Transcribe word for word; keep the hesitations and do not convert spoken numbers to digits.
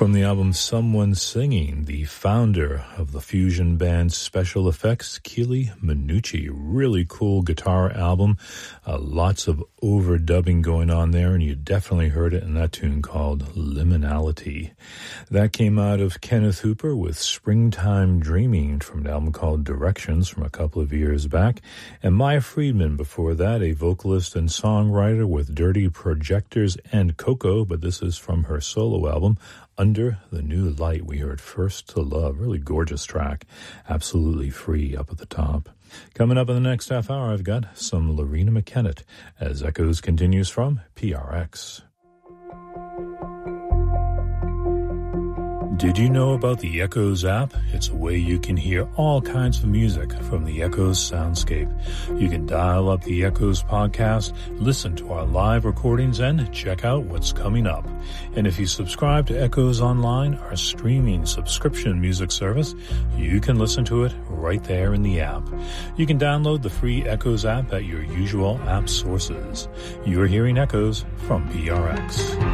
From the album Someone Singing, the founder of the fusion band Special Effects, Keely Minucci. Really cool guitar album. Uh, lots of overdubbing going on there, and you definitely heard it in that tune called Liminality. That came out of Kenneth Hooper with Springtime Dreaming from an album called Directions from a couple of years back. And Maya Friedman before that, a vocalist and songwriter with Dirty Projectors and Coco, but this is from her solo album, Under the New Light. We heard First to Love. Really gorgeous track. Absolutely free up at the top. Coming up in the next half hour, I've got some Lorena McKennitt as Echoes continues from P R X. Did you know about the Echoes app? It's a way you can hear all kinds of music from the Echoes soundscape. You can dial up the Echoes podcast, listen to our live recordings, and check out what's coming up. And if you subscribe to Echoes Online, our streaming subscription music service, you can listen to it right there in the app. You can download the free Echoes app at your usual app sources. You're hearing Echoes from P R X.